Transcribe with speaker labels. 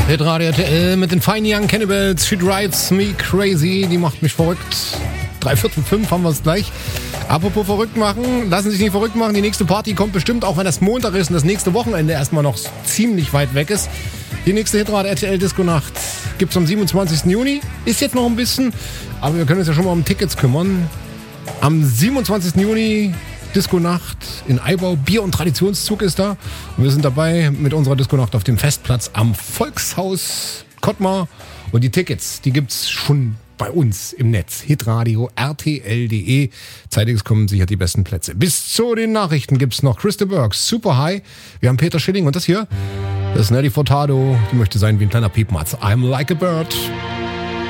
Speaker 1: Hitradio RTL mit den Fine Young Cannibals. She drives me crazy. Die macht mich verrückt. 3:45 haben wir es gleich. Apropos verrückt machen, lassen Sie sich nicht verrückt machen. Die nächste Party kommt bestimmt, auch wenn das Montag ist und das nächste Wochenende erstmal noch ziemlich weit weg ist. Die nächste Hitradio RTL Disco Nacht gibt es am 27. Juni. Ist jetzt noch ein bisschen, aber wir können uns ja schon mal um Tickets kümmern. Am 27. Juni Disco-Nacht in Eibau. Bier- und Traditionszug ist da. Und wir sind dabei mit unserer Disco-Nacht auf dem Festplatz am Volkshaus Kottmar. Und die Tickets, die gibt's schon bei uns im Netz. Hitradio rtl.de. Zeitig kommen sicher die besten Plätze. Bis zu den Nachrichten gibt's noch Crystal Burks, Super High. Wir haben Peter Schilling und das hier, das ist Nelly Furtado. Die möchte sein wie ein kleiner Piepmatz. I'm like a bird.